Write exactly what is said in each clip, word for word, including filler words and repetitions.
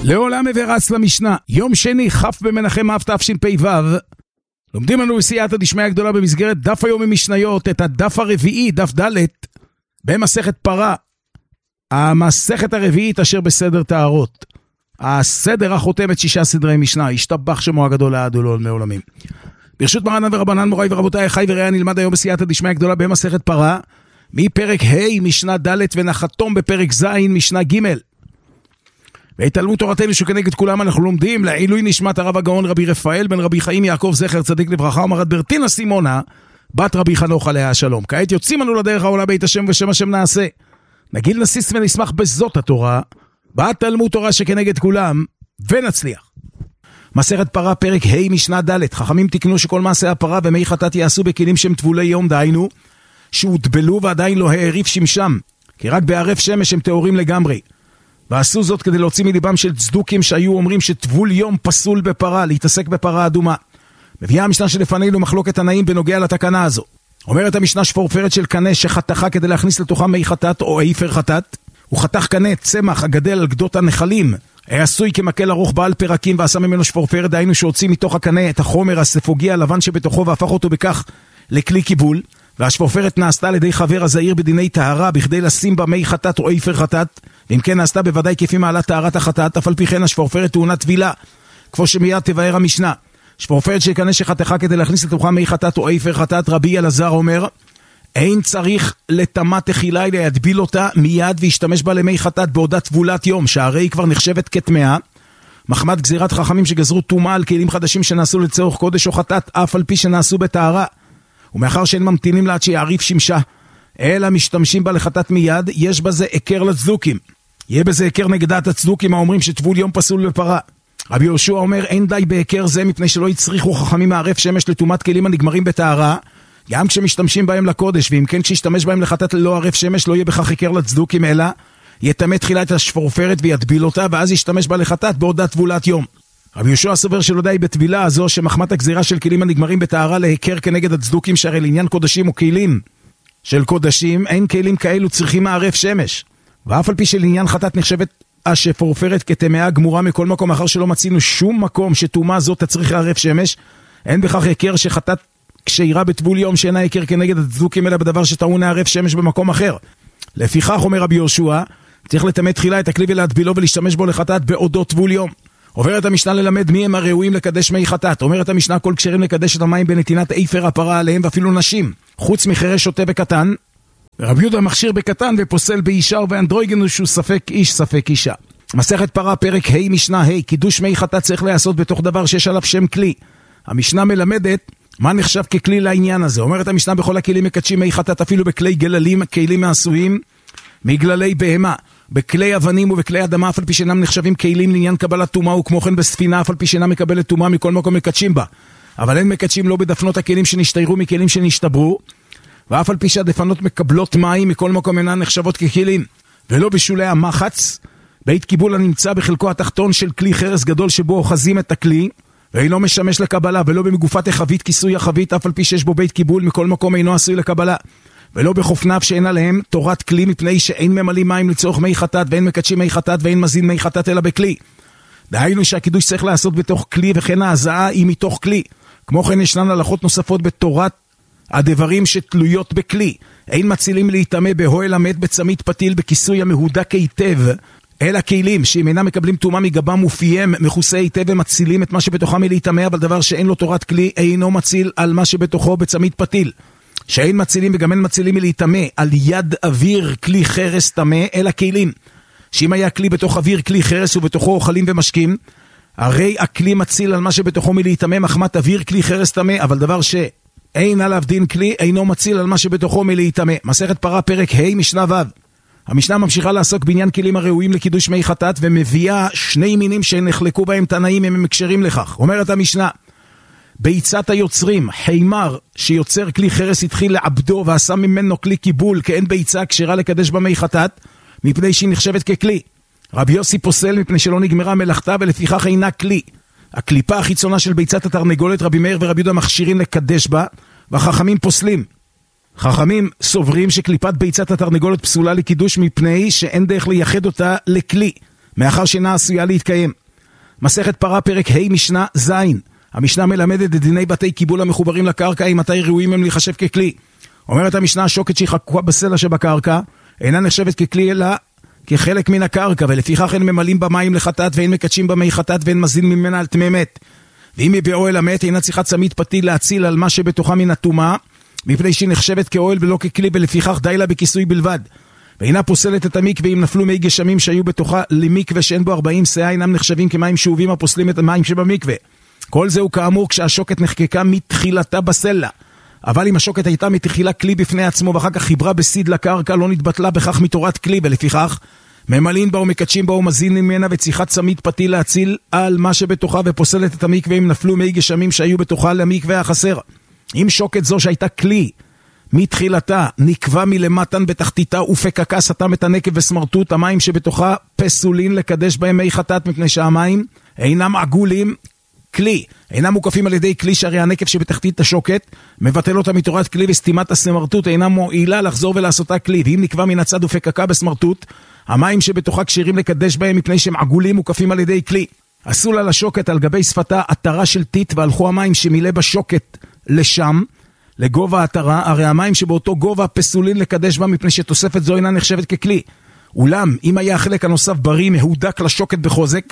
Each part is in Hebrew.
לעולם ורץ למשנה, יום שני, כ' במנחם אב תשפ"ו. לומדים לנו בסייעתא דשמיא הגדולה במסגרת דף היום ממשניות, את הדף הרביעי, דף ד' במסכת פרה. המסכת הרביעית אשר בסדר טהרות. הסדר החותם את שישה סדרי משנה, השתבח שמו הגדול לעד ולעולמי מעולמים. ברשות מרנן ורבנן מוריי ורבותיי, חי ורע, נלמד היום בסייעתא דשמיא הגדולה במסכת פרה, מפרק ה' משנה ד' ונחתום בפרק ז' משנה ג'. והתעלמות תורתנו שכנגד כולם אנחנו לומדים לעילוי נשמת הרב הגאון רבי רפאל בן רבי חיים יעקב זכר צדיק לברכה ומרת ברטינה סימונה בת רבי חנוך עליה השלום. כעת יוצאים אנו לדרך העולה בית השם ושם השם נעשה. נגיל נסיס ונשמח בזאת התורה, בתלמוד תורה שכנגד כולם, ונצליח. מסכת פרה פרק ה' משנה ד'. חכמים תקנו שכל מעשה הפרה ומי חטאת יעשו בכלים שהם טבולי יום, דהיינו שהוטבלו ועדיין לא העריף שמשם, כי רק בערף שמש הם טהורים לגמרי. ועשו זאת כדי להוציא מליבם של צדוקים שהיו אומרים שטבול יום פסול בפרה, להתעסק בפרה אדומה. מביאה המשנה שלפנינו מחלוקת תנאים בנוגע לתקנה הזו. אומרת המשנה שפורפרת של קנה שחתכה כדי להכניס לתוכה מי חטאת או איפר חטאת, הוא חתך קנה צמח הגדל על גדות הנחלים, עשוי כמקל ארוך בעל פרקים, ועשה ממנו שפורפרת, דהיינו שהוציא מתוך הקנה את החומר הספוגי הלבן שבתוכו והפך אותו בכך לכלי קיבול. והשפורפרת נעשתה על ידי חבר הזעיר בדיני טהרה בכדי לשים בה מי חטאת או איפר חטאת, ואם כן נעשתה בוודאי כפי מעלת טהרת החטאת, אף על פי כן השפורפרת טעונה טבילה, כמו שמיד תבאר המשנה. שפורפרת של קנה שחתכה כדי להכניס לתוכה מי חטאת או איפר חטאת, רבי אלעזר אומר, אין צריך לטמא תחילה להדביל אותה מיד וישתמש בה למי חטאת בעודה טבולת יום, שהרי היא כבר נחשבת כטמאה, מחמת גזירת חכמים שגזרו טומאה על כלים חדשים שנעשו לצורך קודש או חטאת, אף על פי שנעשו בטהרה. ומאחר שאין ממתינים לה עד שיעריף שמשה, אלא משתמשים בה לחטאת מיד, יש בזה עקר לצדוקים. יהיה בזה עקר נגדת הצדוקים האומרים שטבול יום פסול בפרה. רבי יהושע אומר, אין די בעקר זה מפני שלא יצריכו חכמים מערף שמש לטומאת כלים הנגמרים בטהרה, גם כשמשתמשים בהם לקודש, ואם כן כשישתמש בהם לחטאת ללא ערף שמש, לא יהיה בכך עקר לצדוקים, אלא יטמא תחילה את השפורפרת ויטביל אותה, ואז ישתמש בה לחטאת בעודה טבולת יום. רבי יהושע סובר שלא די בטבילה הזו שמחמת הגזירה של כלים הנגמרים בטהרה להיקר כנגד הצדוקים, שהרי לעניין קודשים וכלים של קודשים אין כלים כאלו צריכים מערף שמש, ואף על פי שלעניין חטאת נחשבת השפורפרת כטמאה גמורה מכל מקום, אחר שלא מצינו שום מקום שטומאה זאת תצריך מערף שמש, אין בכך עקר שחטאת כשאירה בטבול יום שאינה עקר כנגד הצדוקים אלא בדבר שטעון מערף שמש במקום אחר. לפיכך אומר רבי יהושע, צריך לטמא תחילה את הכלי ולהטבילו ולהשתמש בו לחטאת בעודו טבול יום. עוברת המשנה ללמד מי הם הראויים לקדש מי חטאת. אומרת המשנה כל כשרים לקדש את המים בנתינת איפר הפרה עליהם, ואפילו נשים, חוץ מחירש שוטה בקטן. ורבי יהודה מכשיר בקטן ופוסל באישה, ובאנדרוגינוס שהוא ספק איש ספק אישה. מסכת פרה פרק ה' משנה ה'. קידוש מי חטאת צריך לעשות בתוך דבר שיש עליו שם כלי. המשנה מלמדת מה נחשב ככלי לעניין הזה. אומרת המשנה בכל הכלים מקדשים מי חטאת, אפילו בכלי גללים, כלים מעשויים מגללי בהמה, בכלי אבנים ובכלי אדמה, אף על פי שאינם נחשבים כלים לעניין קבלת טומאה, וכמו כן בספינה, אף על פי שאינם מקבלת טומאה, מכל מקום מקדשים בה. אבל אין מקדשים לא בדפנות הכלים שנשתיירו מכלים שנשתברו, ואף על פי שהדפנות מקבלות מים, מכל מקום אינן נחשבות ככלים, ולא בשולי המחץ, בית קיבול הנמצא בחלקו התחתון של כלי חרס גדול שבו אוחזים את הכלי, ואינו משמש לקבלה, ולא במגופת החבית כיסוי החבית, אף על פי שיש בו בית קיבול, מכל מקום אינו עשוי לקבלה. ולא בחופניו שאין עליהם תורת כלי, מפני שאין ממלאים מים לצורך מי חטאת, ואין מקדשים מי חטאת, ואין מזין מי חטאת אלא בכלי. דהיינו שהקידוש צריך לעשות בתוך כלי, וכן ההזעה היא מתוך כלי. כמו כן ישנן הלכות נוספות בתורת הדברים שתלויות בכלי. אין מצילים להיטמא באוהל המת בצמית פתיל בכיסוי המהודק היטב, אלא כלים שאם אינם מקבלים טומאה מגבם ופיהם מכוסי היטב ומצילים את מה שבתוכם מלהיטמא, אבל דבר שאין לו תורת כלי אינו מציל על מה שבתוכו בצמית פתיל. שאין מצילים וגם אין מצילים מלהיטמא על יד אוויר כלי חרס טמא, אלא כלים שאם היה כלי בתוך אוויר כלי חרס ובתוכו אוכלים ומשקים, הרי הכלי מציל על מה שבתוכו מלהיטמא מחמת אוויר כלי חרס טמא, אבל דבר שאין עליו דין כלי אינו מציל על מה שבתוכו מלהיטמא. מסכת פרה פרק ה' משנה ו'. המשנה ממשיכה לעסוק בעניין כלים הראויים לקידוש מי חטאת, ומביאה שני מינים שנחלקו בהם תנאים אם הם מקשרים לכך. אומרת המשנה, ביצת היוצרים, חימר שיוצר כלי חרס התחיל לעבדו ועשה ממנו כלי קיבול, כאין ביצה כשרה לקדש במי חטאת, מפני שהיא נחשבת ככלי. רבי יוסי פוסל מפני שלא נגמרה מלאכתה ולפיכך אינה כלי. הקליפה החיצונה של ביצת התרנגולת רבי מאיר ורבי יהודה מכשירים לקדש בה, והחכמים פוסלים. חכמים סוברים שקליפת ביצת התרנגולת פסולה לקידוש מפני שאין דרך לייחד אותה לכלי, מאחר שאינה עשויה להתקיים. מסכת פרה פרק ה' משנה זין. המשנה מלמדת את דיני בתי קיבול המחוברים לקרקע, אם מתי ראויים הם להיחשב ככלי. אומרת המשנה, השוקת שהיא חקוקה בסלע שבקרקע אינה נחשבת ככלי אלא כחלק מן הקרקע, ולפיכך אין ממלאים במים לחטאת ואין מקדשים במי חטאת ואין מזין ממנה על טמא מת. ואם היא באוהל המת אינה צריכה צמיד פתיל להציל על מה שבתוכה מן הטומאה, מפני שהיא נחשבת כאוהל ולא ככלי, ולפיכך די לה בכיסוי בלבד. ואינה פוסלת את המקווה אם נפלו מי גשמים שהיו בתוכה למקווה שאין בו ארבעים שאה, אינם נחשבים כמים שאובים הפוסלים את המים שבמקווה. כל זה הוא כאמור כשהשוקת נחקקה מתחילתה בסלע. אבל אם השוקת הייתה מתחילה כלי בפני עצמו ואחר כך חיברה בסיד לקרקע, לא נתבטלה בכך מתורת כלי, ולפיכך ממלאים בה ומקדשים בה ומזין ממנה וצריכת צמיד פתיל להציל על מה שבתוכה, ופוסלת את המקווה אם נפלו מי גשמים שהיו בתוכה למקווה החסר. אם שוקת זו שהייתה כלי מתחילתה נקבע מלמתן בתחתיתה ופקקה, סתם את הנקב וסמרטוט, המים שבתוכה פסולין לקדש בהם מי חטאת, מפני שהמים אינם עגולים כלי, אינם מוקפים על ידי כלי, שהרי הנקב שבתחתית השוקת מבטל אותה מתורת כלי, וסתימת הסמרטוט אינה מועילה לחזור ולעשותה כלי. ואם נקבע מן הצד ופקקה בסמרטוט, המים שבתוכה כשירים לקדש בהם מפני שהם עגולים מוקפים על ידי כלי. עשו לה לשוקת על גבי שפתה עטרה של טיט, והלכו המים שמילא בשוקת לשם לגובה העטרה, הרי המים שבאותו גובה פסולין לקדש בה, מפני שתוספת זו אינה נחשבת ככלי. אולם אם היה החלק הנוסף בריא מהודק לשוקת בחוזק,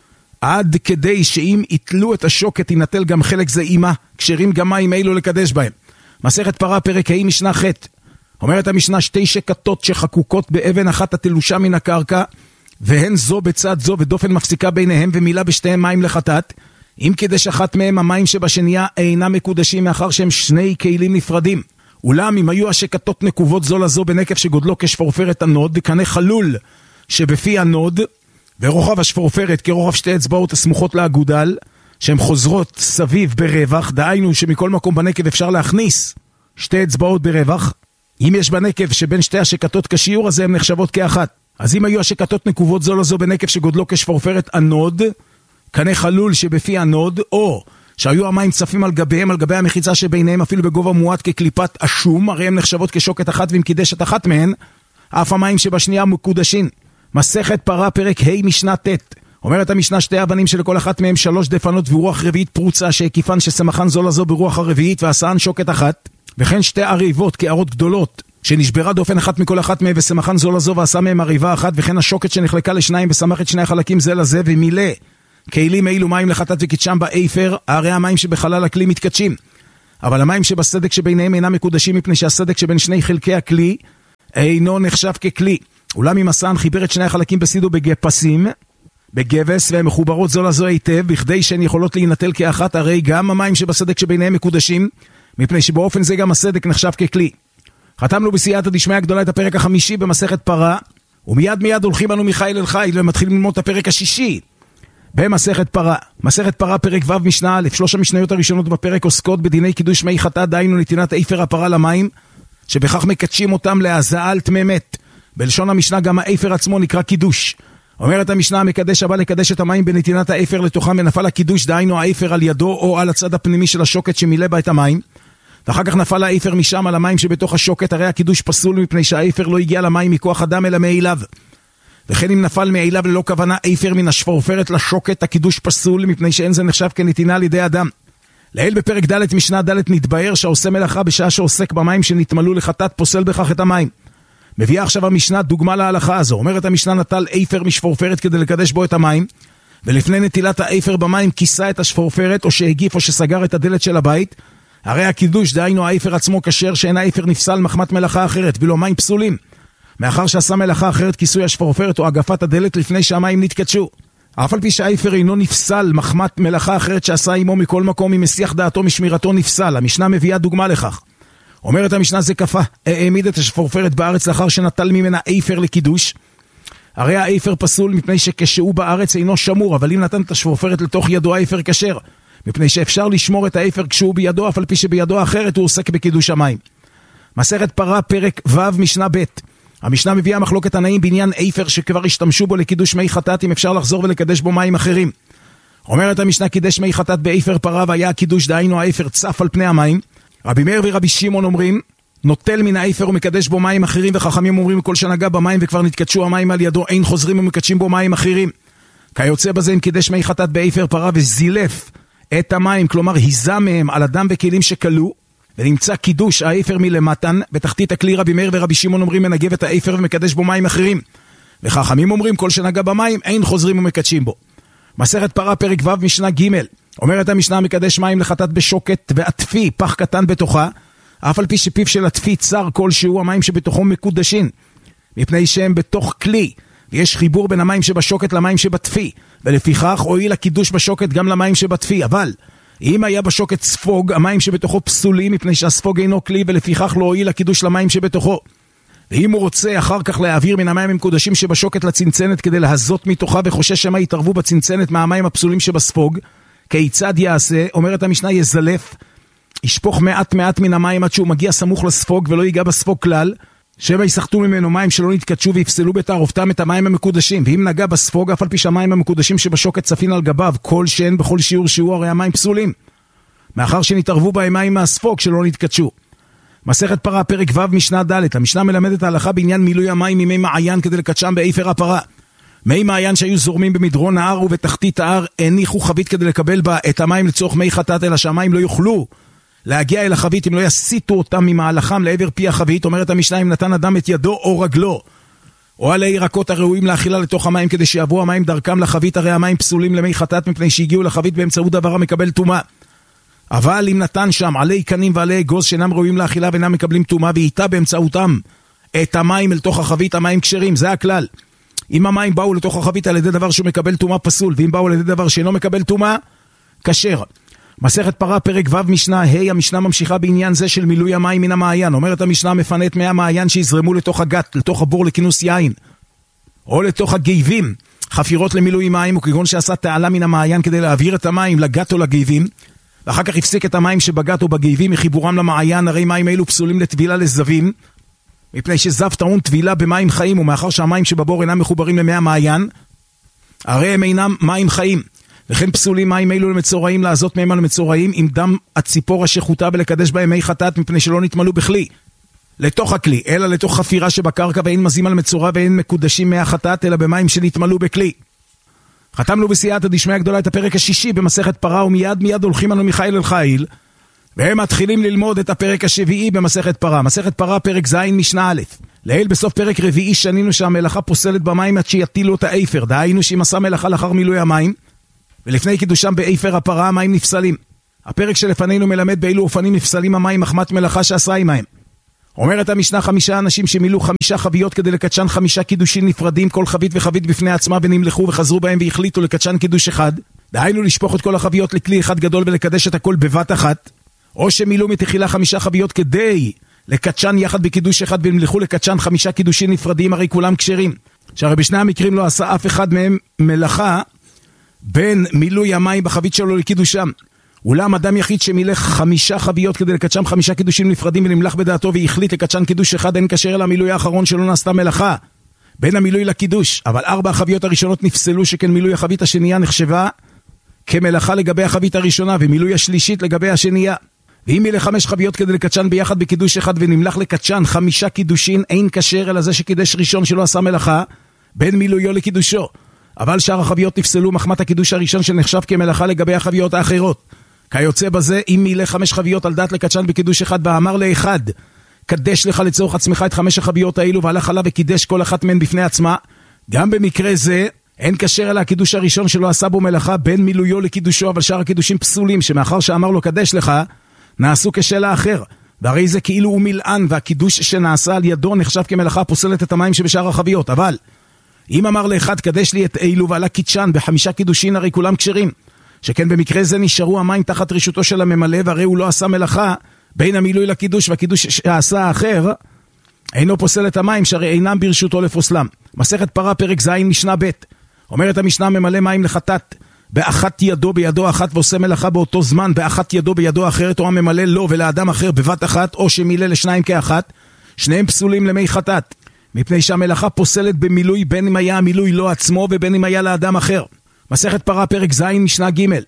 עד כדי שאם יתלו את השוקת ינטל גם חלק זה אימה, כשרים גם מים אילו לקדש בהם. מסכת פרה פרק ה' משנה ח'. אומרת המשנה, שתי שקתות שחקוקות באבן אחת התלושה מן הקרקע, והן זו בצד זו ודופן מפסיקה ביניהם, ומילה בשתיהם מים לחטאת, אם קידש אחת מהם המים שבשנייה אינם מקודשים, מאחר שהם שני כלים נפרדים. אולם אם היו השקתות נקובות זו לזו בנקב שגודלו כשפורפרת הנוד, כנה חלול שבפי הנוד, ורוחב השפורפרת כרוחב שתי אצבעות הסמוכות לאגודל, שהן חוזרות סביב ברווח, דהיינו שמכל מקום בנקב אפשר להכניס שתי אצבעות ברווח. אם יש בנקב שבין שתי השקתות כשיעור, אז הן נחשבות כאחת. אז אם היו השקתות נקובות זו לזו בנקב שגודלו כשפורפרת הנוד, כנה חלול שבפי הנוד, או שהיו המים צפים על גביהם, על גבי המחיצה שביניהם, אפילו בגובה מועט כקליפת אשום, הרי הן נחשבות כשוקת אחת, ואם קידש את אחת מהן, אף המים שבשנייה מקודשים. מסכת פרה פרק ה' משנה ט'. אומרת המשנה, שתי אבנים שלכל אחת מהם שלוש דפנות ורוח רביעית פרוצה, שהקיפן שסמכן זו לזו ברוח הרביעית, ועשן שוקת אחת, וכן שתי עריבות כערות גדולות שנשברה דופן אחת מכל אחת מהם, וסמכן זו לזו ועשה מהם עריבה אחת, וכן השוקת שנחלקה לשניים וסמך את שני החלקים זה לזה, ומילא כלים אילו מים לחטאת וקידשם באיפר, הרי המים שבחלל הכלי מתקדשים, אבל המים שבסדק שביניהם אינם מקודשים, מפני שהסדק שבין שני חלקי הכלי אינו נחשב ככלי. אולם אם הסן חיבר את שני החלקים בסידו בגפסים, בגבס, והן מחוברות זו לזו היטב, בכדי שהן יכולות להינטל כאחת, הרי גם המים שבסדק שביניהם מקודשים, מפני שבאופן זה גם הסדק נחשב ככלי. חתמנו בסייעתא דשמיא הגדולה את הפרק החמישי במסכת פרה, ומיד מיד הולכים אנו מחיל אל חיל ומתחילים ללמוד את הפרק השישי במסכת פרה. מסכת פרה פרק ו' משנה א'. שלוש המשניות הראשונות בפרק עוסקות בדיני קידוש מי חטאת, דהיינו נתינת איפר הפרה למים, שבכך מקדשים אותם להזעה על טמא מת. בלשון המשנה גם האיפר עצמו נקרא קידוש. אומרת המשנה, המקדש הבא לקדש את המים בנתינת האיפר לתוכם, ונפל הקידוש, דהיינו האיפר על ידו או על הצד הפנימי של השוקת שמילא בה את המים, ואחר כך נפל האיפר משם על המים שבתוך השוקת, הרי הקידוש פסול, מפני שהאיפר לא הגיע למים מכוח אדם אלא מאליו. וכן אם נפל מאליו ללא כוונה איפר מן השפורפרת לשוקת, הקידוש פסול, מפני שאין זה נחשב כנתינה על ידי אדם. לעיל בפרק ד' משנה ד' נתבהר שהעושה מלאכה בשעה שעוסק במים שנתמלאו לחטאת פוסל בכך את המים. מביאה עכשיו המשנה דוגמה להלכה הזו. אומרת המשנה, נטל איפר משפורפרת כדי לקדש בו את המים, ולפני נטילת האיפר במים כיסה את השפורפרת, או שהגיף או שסגר את הדלת של הבית, הרי הקידוש, דהיינו האיפר עצמו כשר, שאין האיפר נפסל מחמת מלאכה אחרת, ולא מים פסולים, מאחר שעשה מלאכה אחרת כיסוי השפורפרת או הגפת הדלת לפני שהמים נתקדשו. אף על פי שהאיפר אינו נפסל מחמת מלאכה אחרת שעשה עמו מכל מקום, אם מסיח דעתו משמירתו נפסל. המשנה מביאה דוגמה לכך. אומרת המשנה, זה כפה, העמיד את השפורפרת בארץ לאחר שנטל ממנה איפר לקידוש, הרי האיפר פסול, מפני שכשהוא בארץ אינו שמור, אבל אם נתן את השפורפרת לתוך ידו האיפר כשר, מפני שאפשר לשמור את האיפר כשהוא בידו, אף על פי שבידו האחרת הוא עוסק בקידוש המים. מסכת פרה פרק ו' משנה ב'. המשנה מביאה מחלוקת תנאים בעניין איפר שכבר השתמשו בו לקידוש מי חטאת, אם אפשר לחזור ולקדש בו מים אחרים. אומרת המשנה, קידש מי חטאת באיפר פרה, והיה הקידוש, דהיינו האיפר צף על פני המים. רבי מאיר ורבי שמעון אומרים נוטל מן האפר ומקדש בו מים אחרים, וחכמים אומרים כל שנגע במים וכבר נתקדשו המים על ידו, אין חוזרים ומקדשים בו מים אחרים. כיוצא בזה אם קידש מי חטאת באפר פרה וזילף את המים, כלומר היזה מהם על אדם וכלים שקלו, ונמצא קידוש האפר מלמתן, בתחתית הכלי רבי מאיר ורבי שמעון אומרים מנגב את האפר ומקדש בו מים אחרים. וחכמים אומרים כל שנגע במים אין חוזרים ומקדשים בו. מסכת פרה פרק ו' משנה ג' אומרת המשנה מקדש מים לחטאת בשוקת ועטפי פח קטן בתוכה, אף על פי שפיו של עטפי צר כלשהו, המים שבתוכו מקודשים, מפני שהם בתוך כלי, ויש חיבור בין המים שבשוקת למים שבטפי, ולפיכך הועיל הקידוש בשוקת גם למים שבטפי. אבל אם היה בשוקת ספוג, המים שבתוכו פסולים, מפני שהספוג אינו כלי, ולפיכך לא הועיל הקידוש למים שבתוכו. ואם הוא רוצה אחר כך להעביר מן המים המקודשים שבשוקת לצנצנת כדי להזות מתוכה, וחושש שמה יתערבו בצנצנת מהמים הפסולים שבספוג, כיצד יעשה? אומרת המשנה יזלף, ישפוך מעט מעט מן המים עד שהוא מגיע סמוך לספוג ולא ייגע בספוג כלל, שבע יסחטו ממנו מים שלא נתקדשו ויפסלו בתערופתם את המים המקודשים. ואם נגע בספוג, אף על פי שהמים המקודשים שבשוקת צפין על גביו, כל שאין בכל שיעור שהוא, הרי המים פסולים, מאחר שנתערבו בהם מים מהספוג שלא נתקדשו. מסכת פרה פרק ו' משנה ד' המשנה מלמדת ההלכה בעניין מילוי המים ממי מעיין כדי לקדשם באפר הפרה. מי מעיין שהיו זורמים במדרון ההר ובתחתית ההר הניחו חבית כדי לקבל בה את המים לצורך מי חטאת, אלא שהמים לא יוכלו להגיע אל החבית אם לא יסיטו אותם ממהלכם לעבר פי החבית. אומרת המשנה אם נתן אדם את ידו או רגלו או על הירקות הראויים לאכילה לתוך המים כדי שיעברו המים דרכם לחבית, הרי המים פסולים למי חטאת מפני שהגיעו לחבית באמצעות דבר המקבל טומאה. אבל אם נתן שם עלי קנים ועלי אגוז שאינם ראויים לאכילה ואינם מקבלים טומאה, ואיתה באמצעותם את המים אל תוך החבית, המים כשרים, זה הכלל. אם המים באו לתוך החבית על ידי דבר שהוא מקבל טומאה פסול, ואם באו על ידי דבר שאינו מקבל טומאה, כשר. מסכת פרה פרק ו' משנה ה' המשנה ממשיכה בעניין זה של מילוי המים מן המעיין. אומרת המשנה מפנה את מי המעיין שיזרמו לתוך הגת, לתוך הבור לכינוס יין, או לתוך הגייבים, חפירות למילוי מים, וכגון שעשה תעלה מן המעיין כדי להעביר את המים לגת או לגייבים, ואחר כך הפסיק את המים שבגת או בגייבים מחיבורם למעיין, הרי מים אלו פסולים לטבילה לזבים, מפני שזב טעון טבילה במים חיים, ומאחר שהמים שבבור אינם מחוברים למי המעיין, הרי הם אינם מים חיים. לכן פסולים מים אלו למצורעים לעזות מהם על מצורעים עם דם הציפור השחוטה ולקדש בהם מי חטאת, מפני שלא נתמלו בכלי לתוך הכלי, אלא לתוך חפירה שבקרקע, ואין מזים על מצורע ואין מקודשים מי החטאת, אלא במים שנתמלו בכלי. חתמנו בסייעתא דשמיא גדולה את הפרק השישי במסכת פרה, ומיד מיד הולכים אנו מחיל אל חיל, והם מתחילים ללמוד את הפרק השביעי במסכת פרה. מסכת פרה פרק ז' משנה א'. לעיל בסוף פרק רביעי שנינו שהמלאכה פוסלת במים עד שיטילו את האפר, דהיינו שאם עשה מלאכה לאחר מילוי המים ולפני קידושם באפר הפרה, המים נפסלים. הפרק שלפנינו מלמד באילו אופנים נפסלים המים מחמת מלאכה שעשה עמהם. אומרת המשנה חמישה אנשים שמילאו חמישה חביות כדי לקדשן חמישה קידושים נפרדים, כל חבית וחבית בפני עצמה, ונמלכו וחזרו בהם והחליטו לקדשן קידוש אחד, דהיינו לשפוך את כל החביות לכלי אחד גדול ולקדש את הכל בבת אחת, או שמילאו מתחילה חמישה חביות כדי לקדשן יחד בקידוש אחד ונמלכו לקדשן חמישה קידושים נפרדים, הרי כולם כשרים. שהרי בשני המקרים לא עשה אף אחד מהם מלאכה בין מילוי המים בחבית שלו לקידושם. אולם אדם יחיד שמילך חמישה חביות כדי לקדשם חמישה קידושים נפרדים ונמלך בדעתו והחליט לקדשן קידוש אחד, אין כשר אל המילוי האחרון שלא נעשתה מלאכה בין המילוי לקידוש. אבל ארבע החביות הראשונות נפסלו, שכן מילוי החבית השנייה נחשבה כמלאכה לגבי החבית הראשונה, ומילוי השלישית לגבי השנייה. ואם מילא חמש חביות כדי לקדשן ביחד בקידוש אחד ונמלך לקדשן חמישה קידושין, אין כשר אלא זה שקידש ראשון שלא עשה מלאכה בין מילויו לקידושו. אבל שאר החביות נפסלו מחמת הקידוש הראשון שנחשב כמלאכה לגבי החביות האחרות. כיוצא בזה, אם מילא חמש חביות על דעת לקדשן בקידוש אחד, ואמר לאחד, קדש לך לצורך עצמך את חמש החביות האלו, והלך עליו וקידש כל אחת מהן בפני עצמה, גם במקרה זה, אין כשר אלא הקידוש הראשון שלא עשה בו מלאכה בין מילויו לקידושו, אבל שאר הקידושים פסולים, שמאחר שאמר לו קדש לך, נעשו כשלה אחר. והרי זה כאילו הוא מילאן, והקידוש שנעשה על ידו נחשב כמלאכה פוסלת את המים שבשאר החביות. אבל אם אמר לאחד קדש לי את אילו ועלה קידשן בחמישה קידושין, הרי כולם כשרים. שכן במקרה זה נשארו המים תחת רשותו של הממלא, והרי הוא לא עשה מלאכה בין המילוי לקידוש, והקידוש שעשה האחר אינו פוסל את המים שהרי אינם ברשותו לפוסלם. מסכת פרה פרק ז' משנה ב'. אומרת המשנה ממלא מים לחטאת באחת ידו בידו אחת ועושה מלאכה באותו זמן באחת ידו בידו אחרת, או הממלא לו ולאדם אחר בבת אחת, או שמילא לשניים כאחת, שניהם פסולים למי חטאת, מפני שהמלאכה פוסלת במילוי בין אם היה המילוי לא עצמו ובין אם היה לאדם אחר. מסכת פרה פרק ז' משנה ג'.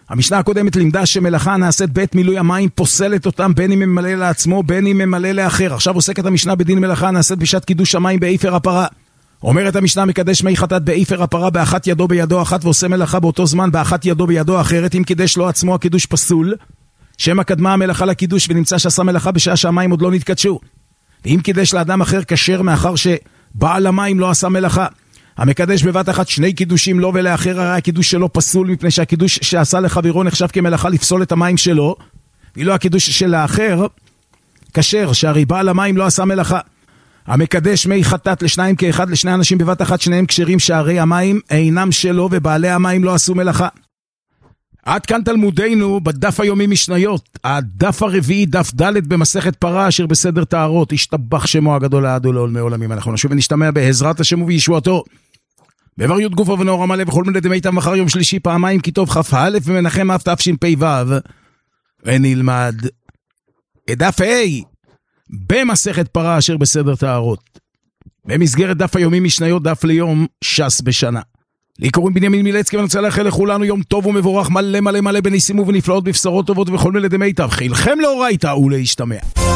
המשנה הקודמת לימדה שמלאכה נעשית בעת מילוי המים, פוסלת אותם בין אם ממלא לעצמו, בין אם ממלא לאחר. עכשיו עוסקת המשנה בדין מלאכה נעשית בשעת קידוש המים באיפר הפרה. אומרת המשנה, מקדש מי חטאת באיפר הפרה באחת ידו בידו אחת, ועושה מלאכה באותו זמן באחת ידו בידו אחרת. אם קידש לו עצמו הקידוש פסול, שמא קדמה המלאכה לקידוש ונמצא שעשה מלאכה בשעה שהמים עוד לא נתקדשו. ואם קידש לאדם אחר כשר מאחר שבעל המים לא עשה מלאכה, המקדש בבת אחת שני קידושים לו ולאחר, הרי הקידוש שלו פסול, מפני שהקידוש שעשה לחברו נחשב כמלאכה לפסול את המים שלו, ואילו הקידוש של האחר כשר, שהרי בעל המים לא עשה מלאכה. המקדש מי חטאת לשניים כאחד, לשני אנשים בבת אחת, שניהם כשרים, שהרי המים אינם שלו ובעלי המים לא עשו מלאכה. עד כאן תלמודנו בדף היומי משניות, הדף הרביעי, דף ד' במסכת פרה, אשר בסדר טהרות. ישתבח שמו הגדול לעד ולעולמי עולמים. אנחנו נשוב ונשתמע בעזרת השם ובישועתו באיבר י' גופו ונאור המלא וכל מיני דמיתם מחר יום שלישי פעמיים כתוב כ"א ומנחם אף תשפ"ו, ונלמד את דף ה' במסכת פרה אשר בסדר טהרות, במסגרת דף היומי משניות, דף ליום ש"ס בשנה. לי קוראים בנימין מילצקי, ואני רוצה לאחל לכולנו יום טוב ומבורך, מלא מלא מלא בניסים ובנפלאות, בבשורות טובות וכל מיני דמיתם. חילכם לאורייתא ולהשתמע.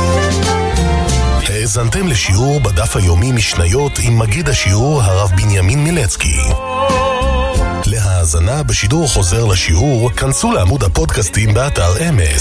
האזנתם לשיעור בדף היומי משניות עם מגיד השיעור הרב בנימין מילצקי. להאזנה בשידור חוזר לשיעור, כנסו לעמוד הפודקאסטים באתר אמס.